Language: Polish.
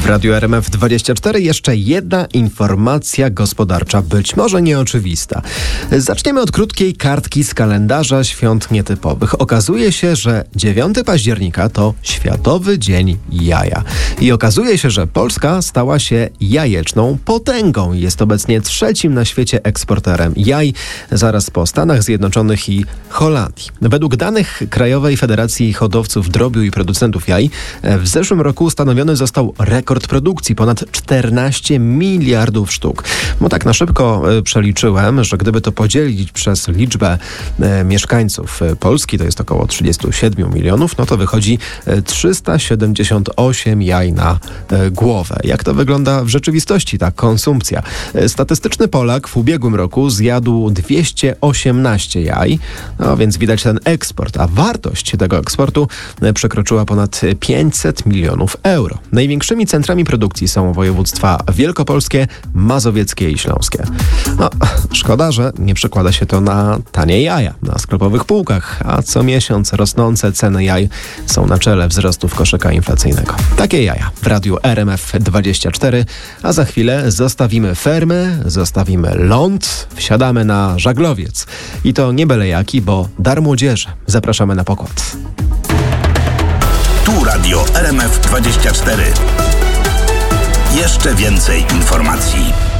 Radiu RMF24 jeszcze jedna informacja gospodarcza, być może nieoczywista. Zaczniemy od krótkiej kartki z kalendarza świąt nietypowych. Okazuje się, że 9 października to Światowy Dzień Jaja. I okazuje się, że Polska stała się jajeczną potęgą. Jest obecnie trzecim na świecie eksporterem jaj, zaraz po Stanach Zjednoczonych i Holandii. Według danych Krajowej Federacji Hodowców Drobiu i Producentów Jaj w zeszłym roku ustanowiony został rekord produkcji, ponad 14 miliardów sztuk. Bo tak na szybko przeliczyłem, że gdyby to podzielić przez liczbę mieszkańców Polski, to jest około 37 milionów, no to wychodzi 378 jaj na głowę. Jak to wygląda w rzeczywistości, ta konsumpcja? Statystyczny Polak w ubiegłym roku zjadł 218 jaj, no więc widać ten eksport, a wartość tego eksportu przekroczyła ponad 500 milionów euro. Największymi centrami produkcji są województwa wielkopolskie, mazowieckie i śląskie. No, szkoda, że nie przekłada się to na tanie jaja na sklepowych półkach, a co miesiąc rosnące ceny jaj są na czele wzrostów koszyka inflacyjnego. Takie jaja w Radiu RMF24, a za chwilę zostawimy fermy, zostawimy ląd, wsiadamy na żaglowiec. I to nie byle jaki, bo dar młodzieży. Zapraszamy na pokład. Tu Radio RMF24. Jeszcze więcej informacji.